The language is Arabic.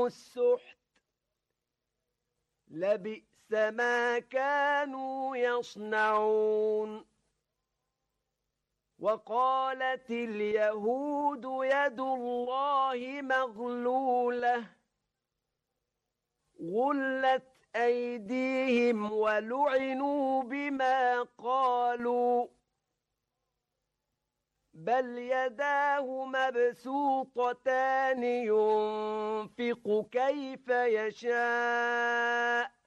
السحت لبئس ما كانوا يصنعون وقالت اليهود يد الله مغلولة غلت أيديهم ولعنوا بما قالوا بل يداه مبسوطتان ينفق كيف يشاء